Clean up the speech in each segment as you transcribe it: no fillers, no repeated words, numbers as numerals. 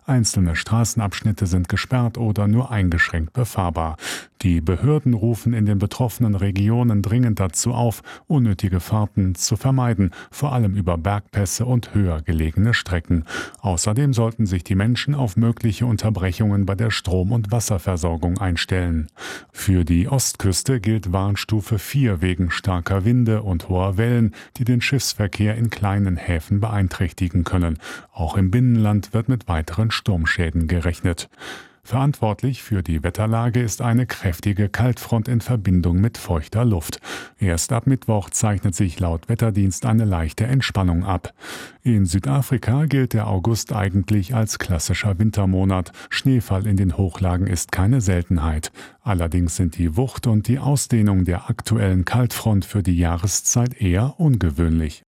Einzelne Straßenabschnitte sind gesperrt oder nur eingeschränkt befahrbar. Die Behörden rufen in den betroffenen Regionen dringend dazu auf, unnötige Fahrten zu vermeiden, vor allem über Bergpässe und höher gelegene Strecken. Außerdem sollten sich die Menschen auf mögliche Unterbrechungen bei der Strom- und Wasserversorgung einstellen. Für die Ostküste gilt Warnstufe 4 wegen starker Winde und hoher Wellen, die den Schiffsverkehr in kleinen Häfen beeinträchtigen können. Auch im Binnenland wird mit weiteren Sturmschäden gerechnet. Verantwortlich für die Wetterlage ist eine kräftige Kaltfront in Verbindung mit feuchter Luft. Erst ab Mittwoch zeichnet sich laut Wetterdienst eine leichte Entspannung ab. In Südafrika gilt der August eigentlich als klassischer Wintermonat. Schneefall in den Hochlagen ist keine Seltenheit. Allerdings sind die Wucht und die Ausdehnung der aktuellen Kaltfront für die Jahreszeit eher ungewöhnlich.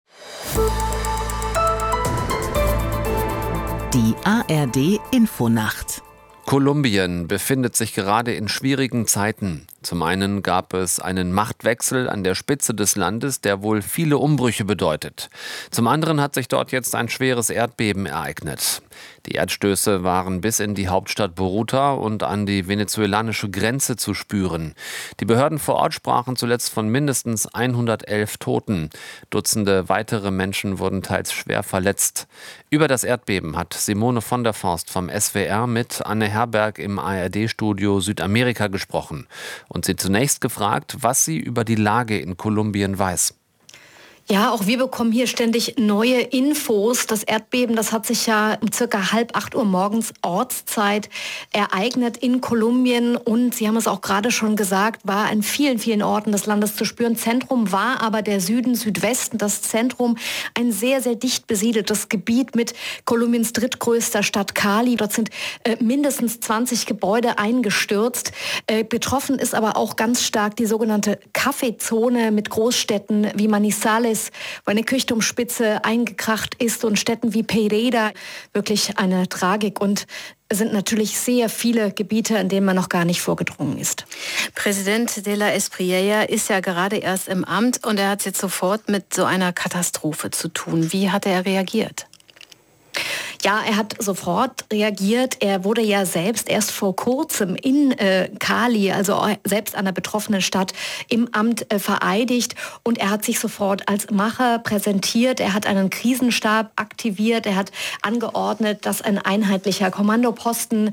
Die ARD Infonacht. Kolumbien befindet sich gerade in schwierigen Zeiten. Zum einen gab es einen Machtwechsel an der Spitze des Landes, der wohl viele Umbrüche bedeutet. Zum anderen hat sich dort jetzt ein schweres Erdbeben ereignet. Die Erdstöße waren bis in die Hauptstadt Bogotá und an die venezuelanische Grenze zu spüren. Die Behörden vor Ort sprachen zuletzt von mindestens 111 Toten. Dutzende weitere Menschen wurden teils schwer verletzt. Über das Erdbeben hat Simone von der Forst vom SWR mit Anne Herberg im ARD-Studio Südamerika gesprochen und sie zunächst gefragt, was sie über die Lage in Kolumbien weiß. Ja, auch wir bekommen hier ständig neue Infos. Das Erdbeben, das hat sich ja um circa 7:30 Uhr morgens Ortszeit ereignet in Kolumbien. Und Sie haben es auch gerade schon gesagt, war an vielen, vielen Orten des Landes zu spüren. Zentrum war aber der Süden, Südwesten. Das Zentrum, ein sehr, sehr dicht besiedeltes Gebiet mit Kolumbiens drittgrößter Stadt Cali. Dort sind mindestens 20 Gebäude eingestürzt. Betroffen ist aber auch ganz stark die sogenannte Kaffeezone mit Großstädten wie Manizales, wo eine Kirchturmspitze eingekracht ist, und Städten wie Pereira. Wirklich eine Tragik, und es sind natürlich sehr viele Gebiete, in denen man noch gar nicht vorgedrungen ist. Präsident de la Espriella ist ja gerade erst im Amt und er hat jetzt sofort mit so einer Katastrophe zu tun. Wie hat er reagiert? Ja, er hat sofort reagiert. Er wurde ja selbst erst vor kurzem in Cali, also selbst an der betroffenen Stadt, im Amt vereidigt. Und er hat sich sofort als Macher präsentiert. Er hat einen Krisenstab aktiviert. Er hat angeordnet, dass ein einheitlicher Kommandoposten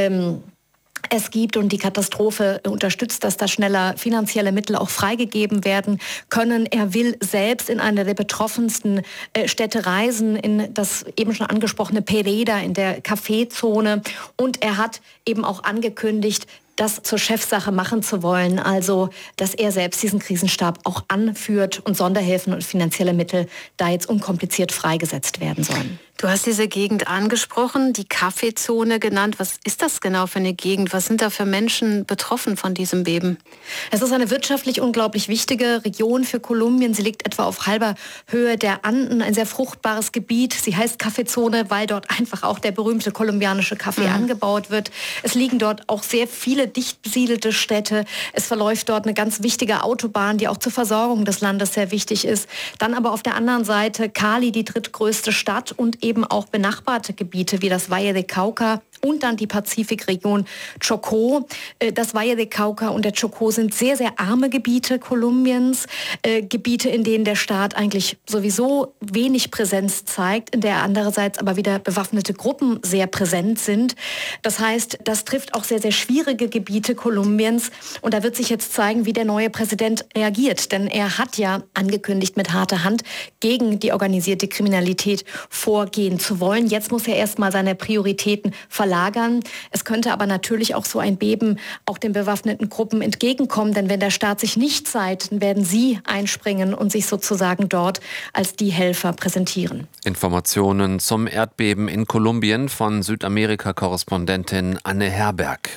es gibt und die Katastrophe unterstützt, dass da schneller finanzielle Mittel auch freigegeben werden können. Er will selbst in eine der betroffensten Städte reisen, in das eben schon angesprochene Pereira, in der Kaffeezone. Und er hat eben auch angekündigt, das zur Chefsache machen zu wollen, also dass er selbst diesen Krisenstab auch anführt und Sonderhilfen und finanzielle Mittel da jetzt unkompliziert freigesetzt werden sollen. Du hast diese Gegend angesprochen, die Kaffeezone genannt. Was ist das genau für eine Gegend? Was sind da für Menschen betroffen von diesem Beben? Es ist eine wirtschaftlich unglaublich wichtige Region für Kolumbien. Sie liegt etwa auf halber Höhe der Anden, ein sehr fruchtbares Gebiet. Sie heißt Kaffeezone, weil dort einfach auch der berühmte kolumbianische Kaffee angebaut wird. Es liegen dort auch sehr viele dicht besiedelte Städte. Es verläuft dort eine ganz wichtige Autobahn, die auch zur Versorgung des Landes sehr wichtig ist. Dann aber auf der anderen Seite Cali, die drittgrößte Stadt, und eben auch benachbarte Gebiete wie das Valle de Cauca und dann die Pazifikregion Chocó. Das Valle de Cauca und der Chocó sind sehr, sehr arme Gebiete Kolumbiens. Gebiete, in denen der Staat eigentlich sowieso wenig Präsenz zeigt, in der andererseits aber wieder bewaffnete Gruppen sehr präsent sind. Das heißt, das trifft auch sehr, sehr schwierige Gebiete Kolumbiens. Und da wird sich jetzt zeigen, wie der neue Präsident reagiert. Denn er hat ja angekündigt, mit harter Hand gegen die organisierte Kriminalität vorgehen zu wollen. Jetzt muss er erstmal seine Prioritäten verlagern. Es könnte aber natürlich auch so ein Beben auch den bewaffneten Gruppen entgegenkommen, denn wenn der Staat sich nicht zeigt, dann werden sie einspringen und sich sozusagen dort als die Helfer präsentieren. Informationen zum Erdbeben in Kolumbien von Südamerika-Korrespondentin Anne Herberg.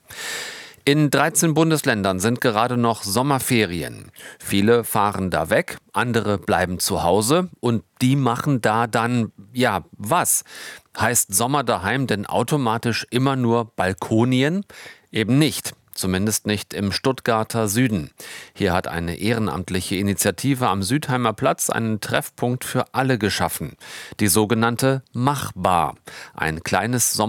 In 13 Bundesländern sind gerade noch Sommerferien. Viele fahren da weg, andere bleiben zu Hause und die machen da dann, ja, was? Heißt Sommer daheim denn automatisch immer nur Balkonien? Eben nicht. Zumindest nicht im Stuttgarter Süden. Hier hat eine ehrenamtliche Initiative am Südheimer Platz einen Treffpunkt für alle geschaffen. Die sogenannte Machbar. Ein kleines